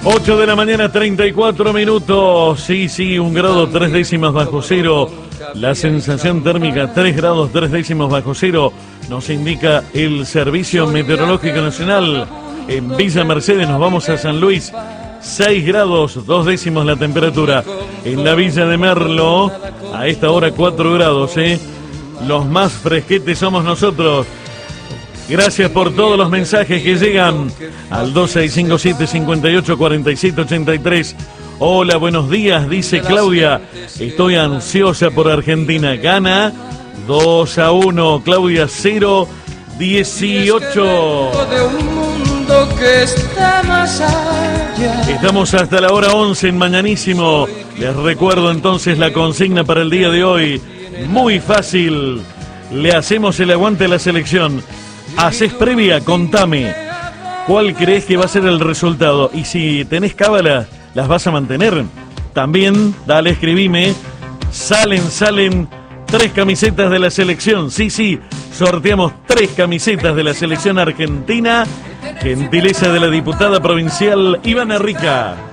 8 de la mañana, 34 minutos. Sí, 1 grado 3 décimas bajo cero. La sensación térmica 3 grados 3 décimas bajo cero. Nos indica el Servicio Meteorológico Nacional. En Villa Mercedes nos vamos a San Luis. 6 grados 2 décimos la temperatura. En la Villa de Merlo, a esta hora 4 grados. Los más fresquetes somos nosotros. Gracias por todos los mensajes que llegan al 2657-584783. Hola, buenos días, dice Claudia. Estoy ansiosa por Argentina. Gana 2-1. Claudia 0-18. Estamos hasta la hora 11 en Mañanísimo. Les recuerdo entonces la consigna para el día de hoy. Muy fácil. Le hacemos el aguante a la selección. Haces previa, contame. ¿Cuál crees que va a ser el resultado? Y si tenés cábala, ¿las vas a mantener? También, dale, escribime. Salen 3 camisetas de la selección. Sí, sorteamos 3 camisetas de la selección argentina. Gentileza de la diputada provincial Ivana Rica.